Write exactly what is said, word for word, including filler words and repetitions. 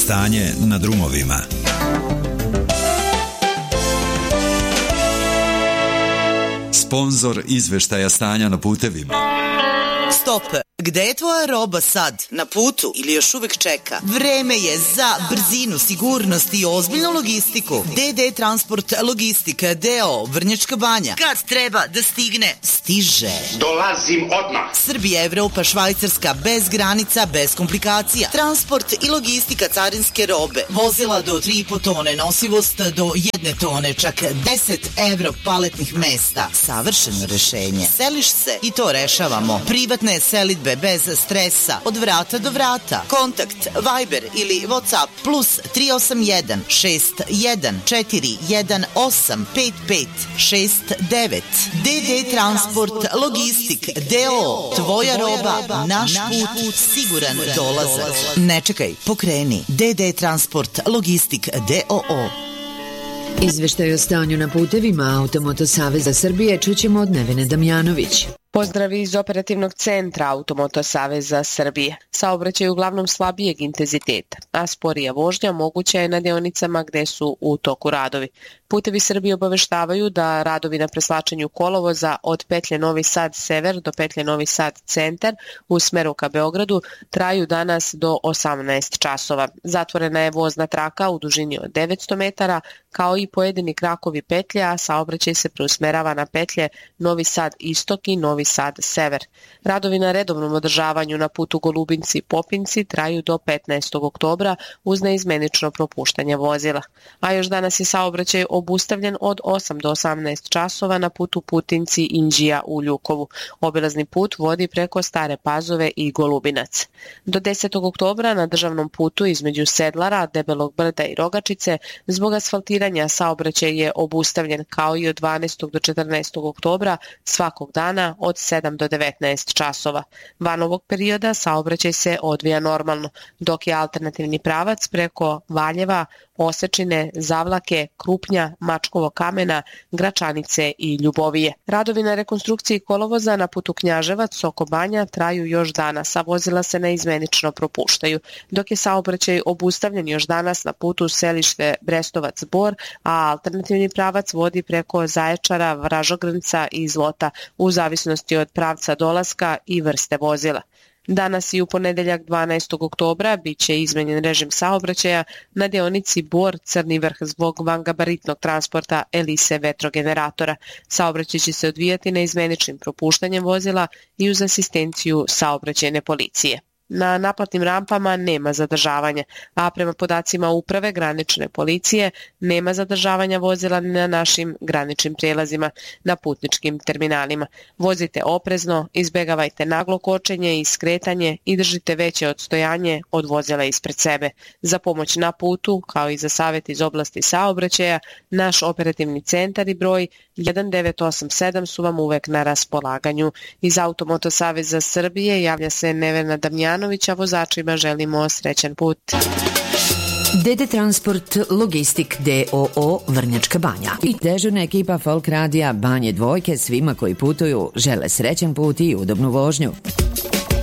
Stanje na drumovima. Sponzor izveštaja stanja na putevima. Stop! Gde je tvoja roba sad? Na putu ili još uvek čeka? Vreme je za brzinu, sigurnost i ozbiljnu logistiku. D D Transport Logistika D O O Vrnjačka Banja. Kad treba da stigne, stiže. Dolazim odmah. Srbija, Evropa, Švajcarska, bez granica, bez komplikacija. Transport i logistika carinske robe. Vozila do tri i po tone, nosivost do jedne tone, čak deset evro paletnih mesta. Savršeno rešenje. Seliš se i to rešavamo. Privatne selidbe bez stresa, od vrata do vrata. Kontakt Viber ili WhatsApp plus tri osam jedan šest jedan četiri jedan osam pet pet šest devet. D D Transport Logistik D O O. Tvoja roba, naš put, siguran dolazak. Ne čekaj, pokreni. D D Transport Logistik D O O. Izveštaj o stanju na putevima Automoto Saveza Srbije čućemo od Nevene Damjanović. Pozdrav iz operativnog centra Automoto Saveza Srbije. Saobraćaj uglavnom slabijeg intenziteta, a sporija vožnja moguća je na deonicama gde su u toku radovi. Putevi Srbije obaveštavaju da radovi na preslačenju kolovoza od petlje Novi Sad Sever do petlje Novi Sad Centar u smeru ka Beogradu traju danas do osamnaest časova. Zatvorena je vozna traka u dužini od devetsto metara, kao i pojedini krakovi petlja, a saobraćaj se preusmerava na petlje Novi Sad Istok i Novi Sad Sever. Radovi na redovnom održavanju na putu Golubinci-Popinci traju do petnaestog oktobra uz neizmenično propuštanje vozila. A još danas je saobraćaj obustavljen od osam do osamnaest časova na putu Putinci-Inđija u Ljukovu. Obilazni put vodi preko Stare Pazove i Golubinac. Do desetog oktobra na državnom putu između Sedlara, Debelog Brda i Rogačice zbog asfaltiranja saobraćaj je obustavljen, kao i od dvanaestog do četrnaestog oktobra svakog dana od sedam do devetnaest časova. Van ovog perioda saobraćaj se odvija normalno, dok je alternativni pravac preko Valjeva, Osečine, Zavlake, Krupnja, Mačkovog Kamena, Gračanice i Ljubovije. Radovi na rekonstrukciji kolovoza na putu Knjaževac, Soko Banja traju još danas, a vozila se neizmenično propuštaju, dok je saobraćaj obustavljen još danas na putu Selište Brestovac Bor, a alternativni pravac vodi preko Zaječara, Vražogrnca i Zlota u zavisnosti od pravca dolaska i vrste vozila. Danas i u ponedeljak dvanaestog oktobra biće izmenjen režim saobraćaja na deonici Bor-Crni Vrh zbog vangabaritnog transporta Elise vetrogeneratora. Saobraćaj će se odvijati neizmeničnim propuštanjem vozila i uz asistenciju saobraćajne policije. Na naplatnim rampama nema zadržavanja, a prema podacima Uprave granične policije nema zadržavanja vozila ni na našim graničnim prijelazima na putničkim terminalima. Vozite oprezno, izbegavajte naglo kočenje i skretanje i držite veće odstojanje od vozila ispred sebe. Za pomoć na putu, kao i za savjet iz oblasti saobraćaja, naš operativni centar i broj jedan devet osam sedam su vam uvek na raspolaganju. Iz Automoto Saveza Srbije javlja se Nevena Damjanović, a vozačima želimo srećan put. D D Transport Logistik D O O Vrnjačka Banja i dežurna ekipa Folk Radija Banje Dvojke svima koji putuju žele srećan put i udobnu vožnju.